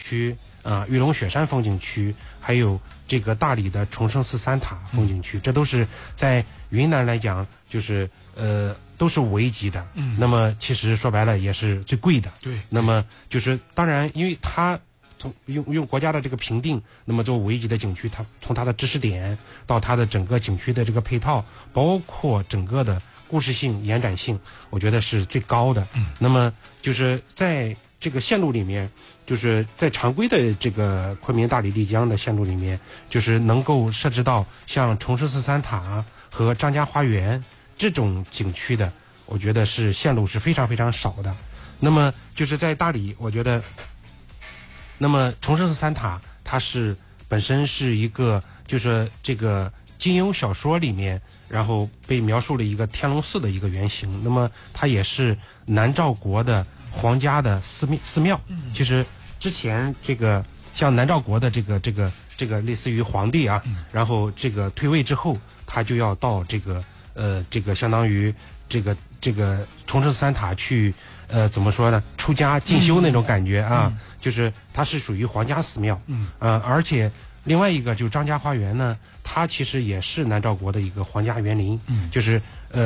区玉龙雪山风景区，还有这个大理的崇圣寺三塔风景区，这都是在云南来讲就是都是5A级的。那么其实说白了也是最贵的。 对。 那么就是当然，因为它用国家的这个评定，那么做5A级的景区，它从它的知识点到它的整个景区的这个配套，包括整个的故事性、延展性，我觉得是最高的。那么就是在这个线路里面，就是在常规的这个昆明大理丽江的线路里面，就是能够设置到像崇圣寺三塔和张家花园这种景区的，我觉得是线路是非常非常少的。那么就是在大理，我觉得，那么崇圣寺三塔它是本身是一个就是这个金庸小说里面，然后被描述了一个天龙寺的一个原型。那么它也是南诏国的皇家的寺庙。其实之前这个像南诏国的这个类似于皇帝啊，然后这个退位之后，他就要到这个相当于这个崇圣寺三塔去怎么说呢，出家进修那种感觉啊。就是它是属于皇家寺庙。而且另外一个就是张家花园呢，它其实也是南诏国的一个皇家园林。就是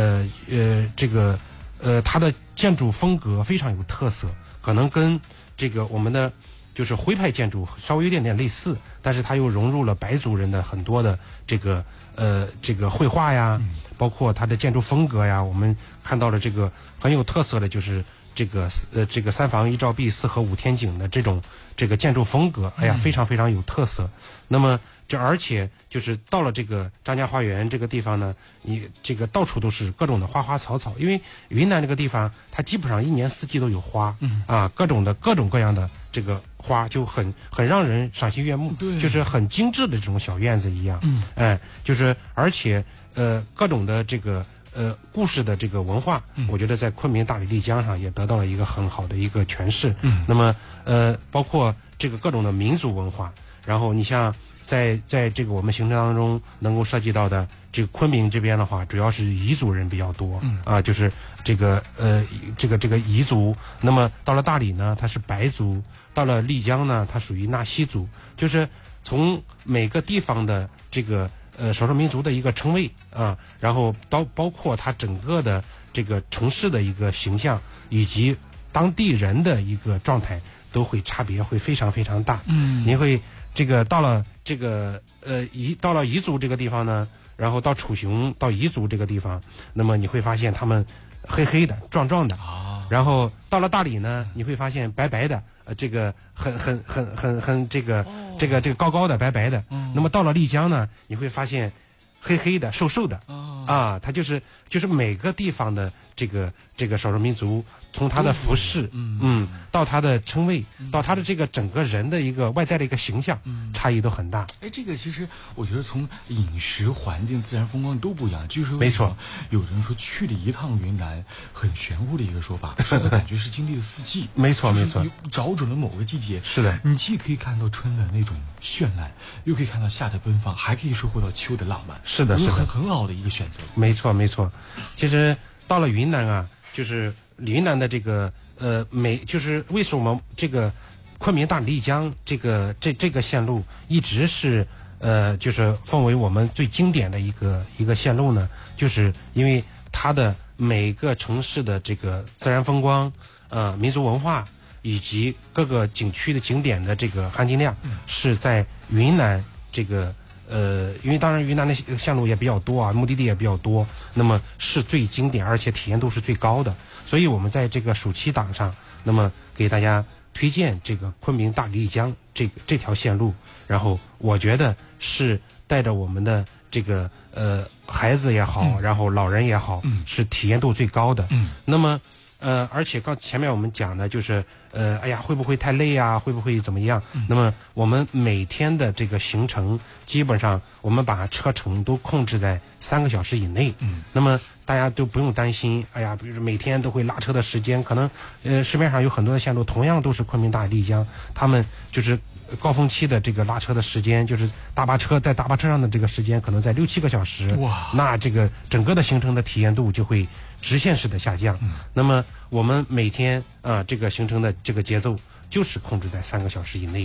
它的建筑风格非常有特色，可能跟这个我们的就是徽派建筑稍微有点类似，但是它又融入了白族人的很多的这个绘画呀，包括它的建筑风格呀。我们看到了这个很有特色的就是这个三房一照壁四合五天井的这个建筑风格，非常非常有特色。那么而且就是到了这个张家花园这个地方呢，你这个到处都是各种的花花草草，因为云南这个地方它基本上一年四季都有花。各种各样的这个花就很让人赏心悦目，就是很精致的这种小院子一样。就是而且各种的这个故事的这个文化，我觉得在昆明大理丽江上也得到了一个很好的一个诠释。那么包括这个各种的民族文化，然后你像在这个我们行程当中能够涉及到的这个昆明这边的话，主要是彝族人比较多。就是这个彝族。那么到了大理呢，它是白族；到了丽江呢，它属于纳西族。就是从每个地方的这个少数民族的一个称谓然后包括它整个的这个城市的一个形象，以及当地人的一个状态，都会差别会非常非常大。你会这个到了这个到了彝族这个地方呢，然后到楚雄到彝族这个地方，那么你会发现他们黑黑的壮壮的。然后到了大理呢，你会发现白白的，这个很这个高高的白白的。那么到了丽江呢，你会发现黑黑的瘦瘦的。它就是每个地方的这个少数民族，从他的服饰到他的称谓，到他的这个整个人的一个外在的一个形象，差异都很大。 这个其实我觉得从饮食环境自然风光都不一样。就是没错， 有人说去了一趟云南很玄乎的一个说法，是的感觉是经历了4季。 没错没错， 找准了某个季节。 是的， 你既可以看到春的那种绚烂，又可以看到夏的奔放，还可以收获到秋的浪漫。 是的， 很好的一个选择。 没错没错。其实到了云南啊，就是云南的这个就是为什么这个昆明大理丽江这个线路一直是就是奉为我们最经典的一个线路呢？就是因为它的每个城市的这个自然风光、民族文化以及各个景区的景点的这个含金量，是在云南这个因为当然云南的线路也比较多啊，目的地也比较多，那么是最经典而且体验度是最高的。所以我们在这个暑期档上，那么给大家推荐这个昆明大理丽江这条线路，然后我觉得是带着我们的这个孩子也好，然后老人也好，是体验度最高的。那么而且前面我们讲的就是会不会太累啊，会不会怎么样？那么我们每天的这个行程，基本上我们把车程都控制在3个小时以内。那么大家都不用担心，比如说每天都会拉车的时间，可能市面上有很多的线路同样都是昆明大理丽江，他们就是高峰期的这个拉车的时间，就是大巴车上的这个时间可能在6-7个小时。哇，那这个整个的行程的体验度就会直线式的下降。那么我们每天这个行程的这个节奏就是控制在3个小时以内。